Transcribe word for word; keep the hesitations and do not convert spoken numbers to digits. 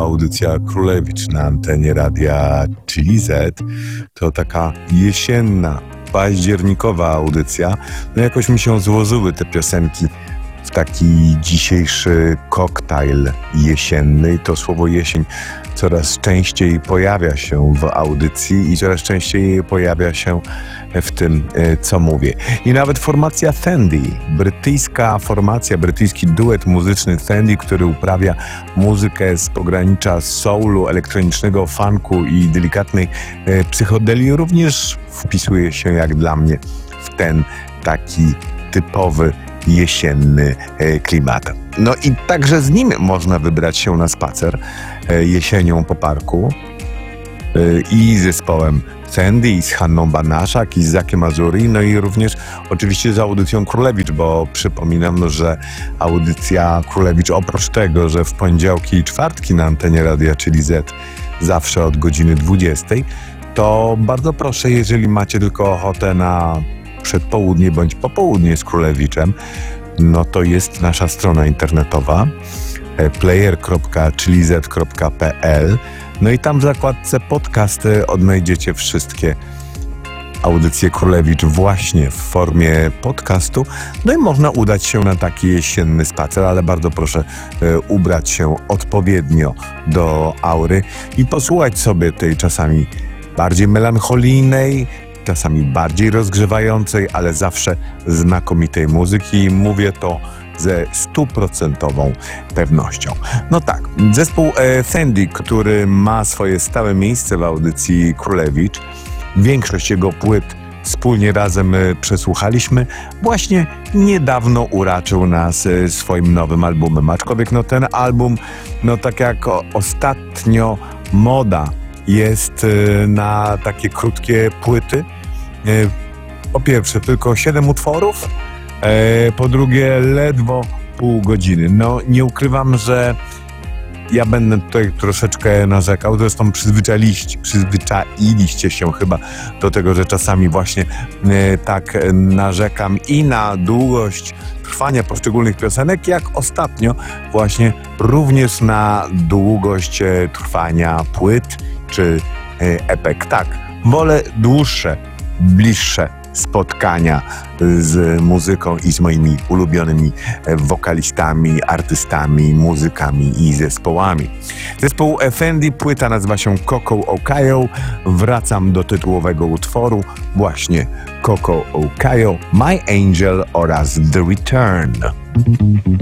audycja Królewicz na antenie radia Chili Z. To taka jesienna, październikowa audycja. No jakoś mi się złożyły te piosenki w taki dzisiejszy koktajl jesienny. To słowo jesień coraz częściej pojawia się w audycji i coraz częściej pojawia się w tym, co mówię. I nawet formacja Thandy, brytyjska formacja, brytyjski duet muzyczny Thandy, który uprawia muzykę z pogranicza soulu, elektronicznego funku i delikatnej psychodelii, również wpisuje się jak dla mnie w ten taki typowy jesienny klimat. No i także z nim można wybrać się na spacer jesienią po parku i z zespołem Thandy, i z Hanną Banaszak, i z Zakiem Azuri, no i również oczywiście z audycją Królewicz, bo przypominam, że audycja Królewicz oprócz tego, że w poniedziałki i czwartki na antenie radia Chili Z zawsze od godziny dwudziestej, to bardzo proszę, jeżeli macie tylko ochotę na przedpołudnie bądź popołudnie z Królewiczem, no to jest nasza strona internetowa player kropka chilizet kropka p l. No i tam w zakładce podcasty odnajdziecie wszystkie audycje Królewicz właśnie w formie podcastu. No i można udać się na taki jesienny spacer, ale bardzo proszę e, ubrać się odpowiednio do aury i posłuchać sobie tej czasami bardziej melancholijnej, czasami bardziej rozgrzewającej, ale zawsze znakomitej muzyki. I mówię to ze stuprocentową pewnością. No tak, zespół e, Thandy, który ma swoje stałe miejsce w audycji Królewicz, większość jego płyt wspólnie razem e, przesłuchaliśmy, właśnie niedawno uraczył nas e, swoim nowym albumem. Aczkolwiek no ten album, no tak jak o, ostatnio moda jest e, na takie krótkie płyty. E, po pierwsze tylko siedem utworów, E, po drugie ledwo pół godziny. No nie ukrywam, że ja będę tutaj troszeczkę narzekał, zresztą przyzwyczailiście, przyzwyczailiście się chyba do tego, że czasami właśnie e, tak narzekam i na długość trwania poszczególnych piosenek, jak ostatnio właśnie również na długość e, trwania płyt czy e, epek. Tak, wolę dłuższe, bliższe spotkania z muzyką i z moimi ulubionymi wokalistami, artystami, muzykami i zespołami. Zespół Thandy, płyta nazywa się Coco Ohio. Wracam do tytułowego utworu, właśnie Coco Ohio, My Angel oraz The Return.